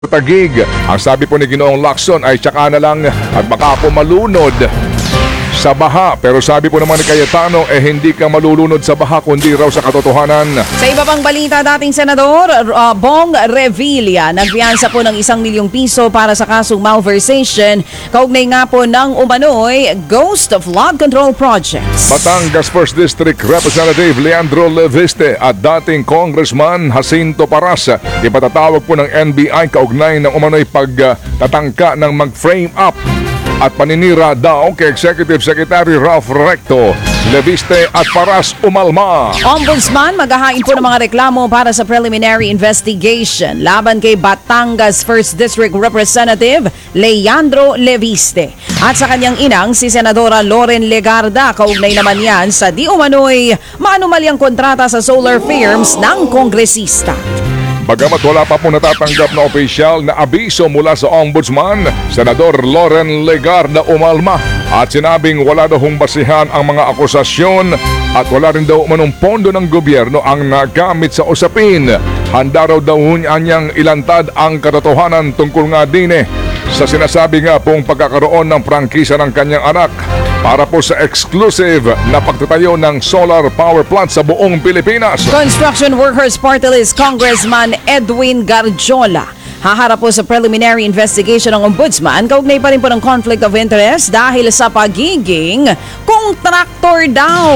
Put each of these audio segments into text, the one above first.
Tagig. Ang sabi po ni Ginoong Lacson ay tsaka na lang at baka po malunod sa baha. Pero sabi po naman ni Cayetano hindi ka malulunod sa baha kundi raw sa katotohanan. Sa iba pang balita, dating Senador Bong Revilla nagpiyansa po ng 1 milyong piso para sa kasong malversation kaugnay nga po ng umano'y Ghost Flood Control Projects. Batangas 1st District Representative Leandro Leviste at dating Congressman Jacinto Paras ipatatawag po ng NBI kaugnay ng umano'y pagtatangka ng mag-frame up at paninira daw kay Executive Secretary Ralph Recto. Leviste at Paras umalma. Ombudsman maghahain po ng mga reklamo para sa preliminary investigation laban kay Batangas 1st District Representative Leandro Leviste. At sa kanyang inang si Senadora Loren Legarda, kaugnay naman yan sa di umano'y maanumalyang kontrata sa solar firms ng kongresista. Bagamat wala pa po natatanggap na opisyal na abiso mula sa Ombudsman, Senador Loren Legarda umalma at sinabing wala daw hong basihan ang mga akusasyon at wala rin daw manong pondo ng gobyerno ang nagamit sa usapin. Handa raw daw niyang ilantad ang katotohanan tungkol nga din sa sinasabi nga pong pagkakaroon ng prangkisa ng kanyang anak para po sa exclusive na pagtatayo ng solar power plant sa buong Pilipinas. Construction Workers Party List Congressman Edwin Garjola haharap po sa preliminary investigation ng Ombudsman kaugnay pa rin po ng conflict of interest dahil sa pagiging kontraktor daw.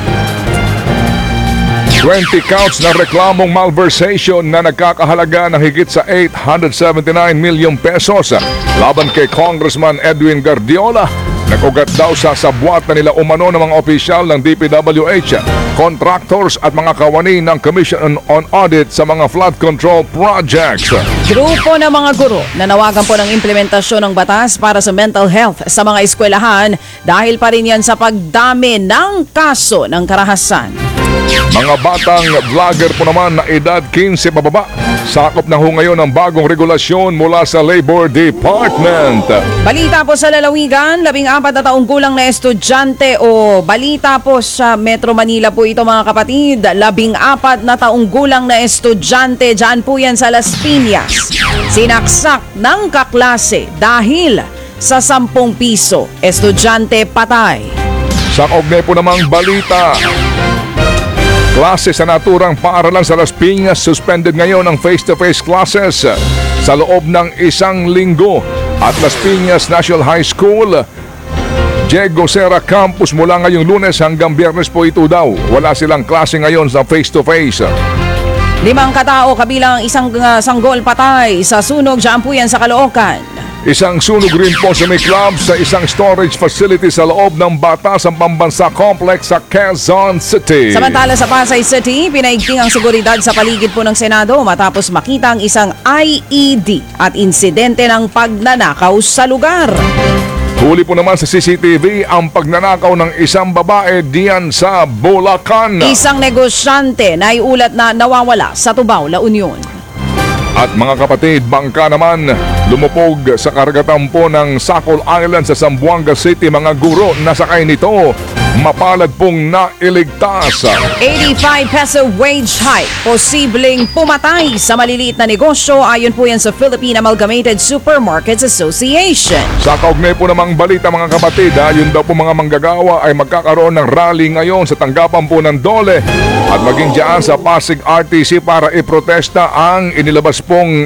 20 counts na reklamong malversation na nagkakahalaga ng higit sa 879 milyong pesos laban kay Congressman Edwin Guardiola. Nagugat daw sa sabwat na nila umano ng mga opisyal ng DPWH, contractors at mga kawani ng Commission on Audit sa mga flood control projects. Grupo ng mga guro nanawagan po ng implementasyon ng batas para sa mental health sa mga eskwelahan dahil pa rin yan sa pagdami ng kaso ng karahasan. Mga batang vlogger po naman na edad 15 pababa, sakop na ho ngayon ng bagong regulasyon mula sa Labor Department. Balita po sa lalawigan, 14 na taong gulang na estudyante o balita po sa Metro Manila po ito mga kapatid, 14 na taong gulang na estudyante dyan po yan sa Las Piñas. Sinaksak ng kaklase dahil sa 10 piso, estudyante patay. Sa kaugnay po namang balita, klase sa naturang paaralan sa Las Piñas suspended ngayon ang face-to-face classes sa loob ng 1 linggo at Las Piñas National High School Diego Serra Campus mula ngayong Lunes hanggang Biyernes po ito daw. Wala silang klase ngayon sa face-to-face. 5 katao kabilang isang sanggol patay sa sunog dyan po yan sa Caloocan. Isang sunog rin po sa may club sa isang storage facility sa loob ng Batasang Pambansa Complex sa Quezon City. Samantala sa Pasay City, pinaigting ang seguridad sa paligid po ng Senado matapos makita ang isang IED at insidente ng pagnanakaw sa lugar. Huli po naman sa CCTV ang pagnanakaw ng isang babae diyan sa Bulacan. Isang negosyante na iulat na nawawala sa Tubao, La Union. At mga kapatid, bangka naman lumupog sa karagatan po ng Sacol Island sa Zamboanga City. Mga guro na sakay nito mapalad pong nailigtas. 85 peso wage hike, posibleng pumatay sa maliliit na negosyo ayon po yan sa Philippine Amalgamated Supermarkets Association. Sa kaugnay po namang balita mga kapatid, yun daw po mga manggagawa ay magkakaroon ng rally ngayon sa tanggapan po ng DOLE at maging dyan sa Pasig RTC para iprotesta ang inilabas pong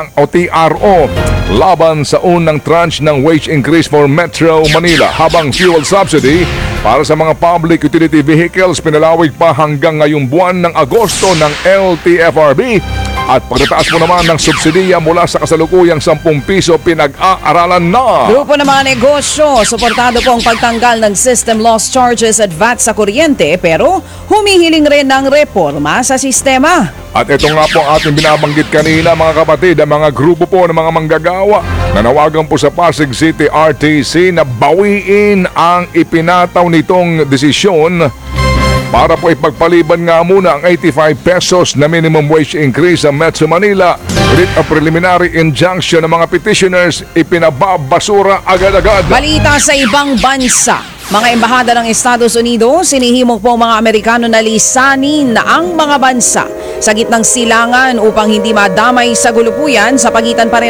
TRO laban sa unang tranche ng wage increase for Metro Manila, habang fuel subsidy para sa mga public utility vehicles pinalawig pa hanggang ngayong buwan ng Agosto ng LTFRB. At pagtataas po naman ng subsidiya mula sa kasalukuyang 10 piso pinag-aaralan na. Grupo ng mga negosyo, suportado po ang pagtanggal ng system loss charges at VAT sa kuryente pero humihiling rin ng reforma sa sistema. At ito nga po ang ating binabanggit kanina mga kapatid, ang mga grupo po ng mga manggagawa nanawagan po sa Pasig City RTC na bawiin ang ipinataw nitong desisyon para po ipagpaliban nga muna ang 85 pesos na minimum wage increase sa Metro Manila. Writ a preliminary injunction ng mga petitioners ipinababasura agad-agad. Balita sa ibang bansa. Mga embahada ng Estados Unidos, sinihimok po mga Amerikano na lisanin ang mga bansa sa gitnang silangan upang hindi madamay sa gulo po yan sa pagitan pa rin